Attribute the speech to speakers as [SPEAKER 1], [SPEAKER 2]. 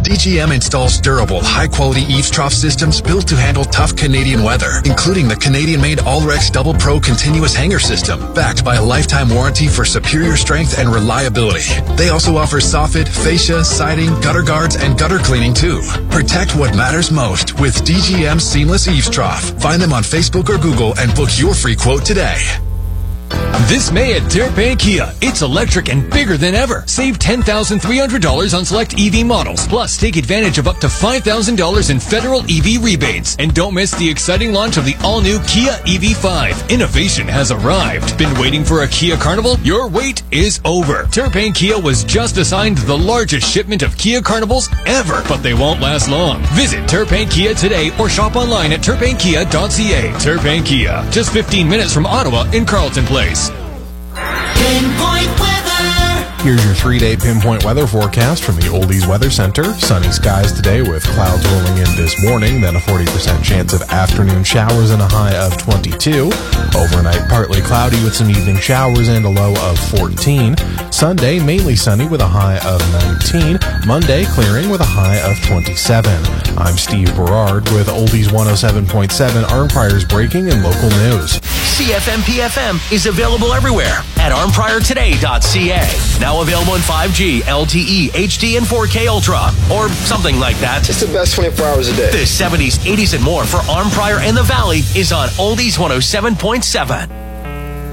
[SPEAKER 1] DGM installs durable, high-quality eaves trough systems built to handle tough Canadian weather, including the Canadian-made Allrex Double Pro continuous hanger system, backed by a lifetime warranty for superior strength and reliability. They also offer soffit, fascia, siding, gutter guards, and gutter cleaning too. Protect what matters most with DGM Seamless Eaves Trough. Find them on Facebook or Google and book your free quote today.
[SPEAKER 2] This May at Terrapin Kia, it's electric and bigger than ever. Save $10,300 on select EV models. Plus, take advantage of up to $5,000 in federal EV rebates. And don't miss the exciting launch of the all-new Kia EV5. Innovation has arrived. Been waiting for a Kia Carnival? Your wait is over. Terrapin Kia was just assigned the largest shipment of Kia Carnivals ever, but they won't last long. Visit Terrapin Kia today or shop online at terrapinkia.ca. Terrapin Kia, just 15 minutes from Ottawa in Carleton Place.
[SPEAKER 3] Pinpoint weather.
[SPEAKER 4] Here's your 3-day pinpoint weather forecast from the Oldies Weather Center. Sunny skies today with clouds rolling in this morning, then a 40% chance of afternoon showers and a high of 22. Overnight, partly cloudy with some evening showers and a low of 14. Sunday, mainly sunny with a high of 19. Monday, clearing with a high of 27. I'm Steve Berard with Oldies 107.7 Arnprior's breaking and local news.
[SPEAKER 5] CFMPFM is available everywhere at arnpriortoday.ca. Now available in 5G, LTE, HD, and 4K Ultra, or something like that.
[SPEAKER 6] It's the best 24 hours a day.
[SPEAKER 5] The 70s, 80s, and more for Arnprior and the Valley is on Oldies 107.7.